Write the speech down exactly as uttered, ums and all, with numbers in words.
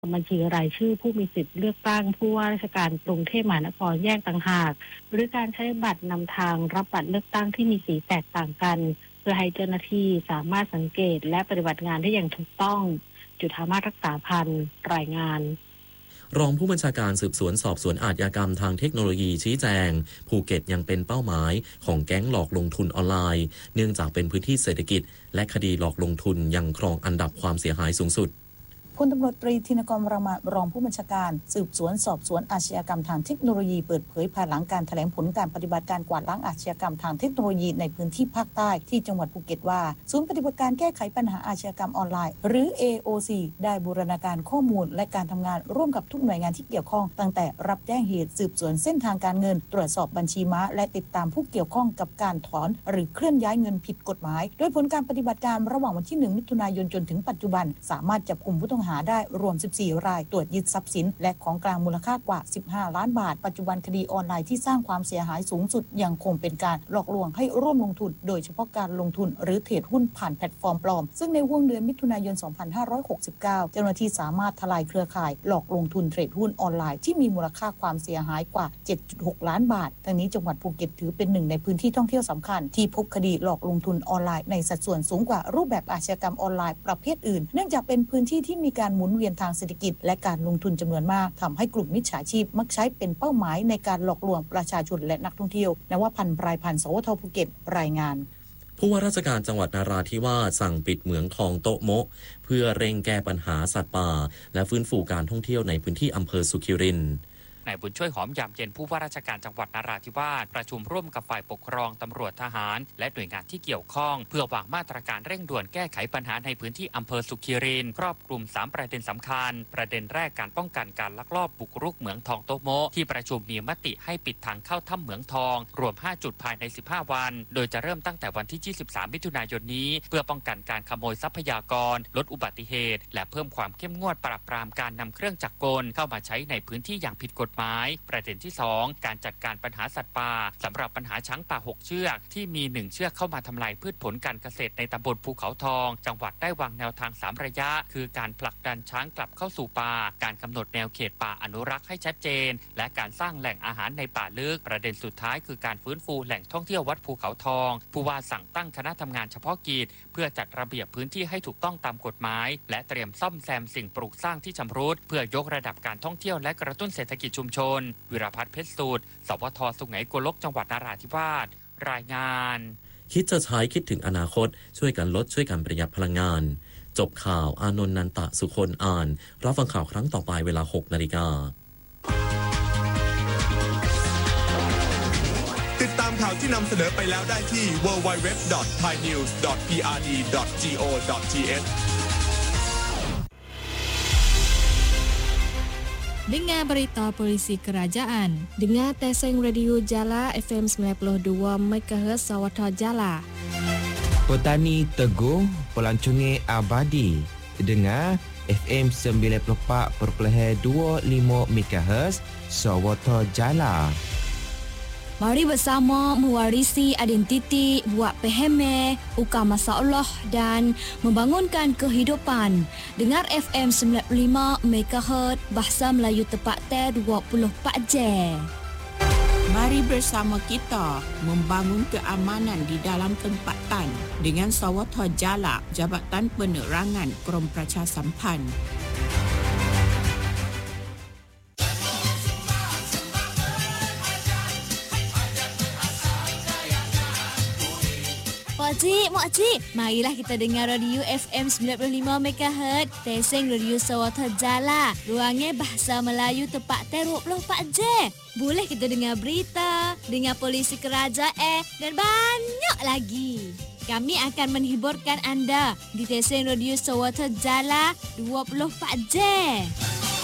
บัญชีรายชื่อผู้มีสิทธิ์เลือกตั้งผู้ว่าราชการกรุงเทพมหานครแยกต่างหากหรือการใช้บัตรนำทางรับบัตรเลือกตั้งที่มีสีแตกต่างกันเพื่อให้เจ้าหน้าที่สามารถสังเกตและปฏิบัติงานได้อย่างถูกต้องจุฑามาศรักษาพันธ์รายงานรองผู้บัญชาการสืบสวนสอบสวนอาชญากรรมทางเทคโนโลยีชี้แจงภูเก็ตยังเป็นเป้าหมายของแก๊งหลอกลงทุนออนไลน์เนื่องจากเป็นพื้นที่เศรษฐกิจและคดีหลอกลงทุนยังครองอันดับความเสียหายสูงสุดพลตำรวจตรีธินกร รามารองผู้บัญชาการสืบสวนสอบสวนอาชญากรรมทางเทคโนโลยีเปิดเผยภายหลังการแถลงผลการปฏิบัติการกวาดล้างอาชญากรรมทางเทคโนโลยีในพื้นที่ภาคใต้ที่จังหวัดภูเก็ตว่าศูนย์ปฏิบัติการแก้ไขปัญหาอาชญากรรมออนไลน์หรือ เอ โอ ซี ได้บูรณาการข้อมูลและการทำงานร่วมกับทุกหน่วยงานที่เกี่ยวข้องตั้งแต่รับแจ้งเหตุสืบสวนเส้นทางการเงินตรวจสอบบัญชีม้าและติดตามผู้เกี่ยวข้องกับการถอนหรือเคลื่อนย้ายเงินผิดกฎหมายโดยผลการปฏิบัติการระหว่างวันที่หนึ่งมิถุนายนจนถึงปัจจุบันสามารถจับกุมผู้ต้องหาได้รวมสิบสี่รายตรวจยึดทรัพย์สินและของกลางมูลค่ากว่าสิบห้าล้านบาทปัจจุบันคดีออนไลน์ที่สร้างความเสียหายสูงสุดยังคงเป็นการหลอกลวงให้ร่วมลงทุนโดยเฉพาะการลงทุนหรือเทรดหุ้นผ่านแพลตฟอร์มปลอมซึ่งในวงเดือนมิถุนายนสองพันห้าร้อยหกสิบเก้าเจ้าหน้าที่สามารถทลายเครือข่ายหลอกลงทุนเทรดหุ้นออนไลน์ที่มีมูลค่าความเสียหายกว่า เจ็ดจุดหกล้านบาททั้งนี้จังหวัดภูเก็ตถือเป็นหนึ่งในพื้นที่ท่องเที่ยวสำคัญที่พบคดีหลอกลงทุนออนไลน์ในสัดส่วนสูงกว่ารูปแบบอาชญากรรมออนไลน์ประเภทอื่นเนื่องจากเป็นพื้นที่ที่มีการหมุนเวียนทางเศรษฐกิจและการลงทุนจำนวนมากทำให้กลุ่มมิจฉาชีพมักใช้เป็นเป้าหมายในการหลอกลวงประชาชนและนักท่องเที่ยวนวพันธ์ ปลายพันธ์ สวท.ภูเก็ตรายงานผู้ว่าราชการจังหวัดนราธิวาสสั่งปิดเหมืองทองโต๊ะโมะเพื่อเร่งแก้ปัญหาสัตว์ป่าและฟื้นฟูการท่องเที่ยวในพื้นที่อำเภอสุขิรินทร์นายบุญช่วยหอมยามเย็นผู้ว่าราชการจังหวัดนราธิวาสประชุมร่วมกับฝ่ายปกครองตำรวจทหารและหน่วยงานที่เกี่ยวข้องเพื่อวางมาตรการเร่งด่วนแก้ไขปัญหาในพื้นที่อำเภอสุขิรินทร์ครอบคลุมสามประเด็นสำคัญประเด็นแรกการป้องกันการลักลอบบุกรุกเหมืองทองโตโมที่ประชุมมีมติให้ปิดทางเข้าถ้ำเหมืองทองรวมห้าจุดภายในสิบห้าวันโดยจะเริ่มตั้งแต่วันที่ยี่สิบสามมิถุนายนนี้เพื่อป้องกันการขโมยทรัพยากรลดอุบัติเหตุและเพิ่มความเข้มงวดปราบปรามการนำเครื่องจักรกลเข้ามาใช้ในพื้นที่อย่างผิดกฎหมายประเด็นที่สองการจัดการปัญหาสัตว์ป่าสำหรับปัญหาช้างป่าหกเชือกที่มีหนึ่งเชือกเข้ามาทำลายพืชผลการเกษตรในตำบลภูเขาทองจังหวัดได้วางแนวทางสามระยะคือการผลักดันช้างกลับเข้าสู่ป่าการกำหนดแนวเขตป่าอนุรักษ์ให้ชัดเจนและการสร้างแหล่งอาหารในป่าลึกประเด็นสุดท้ายคือการฟื้นฟูแหล่งท่องเที่ยววัดภูเขาทองผู้ว่าสั่งตั้งคณะทำงานเฉพาะกิจเพื่อจัดระเบียบพื้นที่ให้ถูกต้องตามกฎหมายและเตรียมซ่อมแซมสิ่งปลูกสร้างที่ชำรุดเพื่อยกระดับการท่องเที่ยวและกระตุ้นเศรษฐกิจชุมชนวิรพัฒน์เพชรสูตรสวท.สุไหงโกลกจังหวัดนราธิวาสรายงานคิดจะใช้คิดถึงอนาคตช่วยกันลดช่วยกันประหยัดพลังงานจบข่าวอานนท์นันตะสุคนอ่านรับฟังข่าวครั้งต่อไปเวลา หกนาฬิกาติดตามข่าวที่นำเสนอไปแล้วได้ที่ ดับเบิลยู ดับเบิลยู ดับเบิลยู ดอท ไทยนิวส์ ดอท พี อาร์ ดี ดอท จี โอ ดอท ที เอช Dengar berita polisi kerajaan. Dengar Teseng Radio Jala F M sembilan puluh dua megahertz Sawatha Jala. Petani Teguh Pelancongan Abadi. Dengar F M sembilan puluh empat perpuluhan dua lima megahertz Sawatha Jala. Mari bersama mewarisi identiti, buat peheme, ukar masalah dan membangunkan kehidupan. Dengar F M sembilan puluh lima megahertz Bahasa Melayu tepat ter dua puluh empat jam. Mari bersama kita membangun keamanan di dalam tempatan dengan Sawatha Jala, Jabatan Penerangan Krom Pracha Sampan. Makcik, makcik, marilah kita dengar radio F M sembilan puluh lima megahertz Teseng Radio Sawatha Jala. Ruangnya Bahasa Melayu tepat ter dua puluh empat jam. Boleh kita dengar berita, dengar polisi kerajaan dan banyak lagi. Kami akan menghiburkan anda di Teseng Radio Sawatha Jala dua puluh empat jam.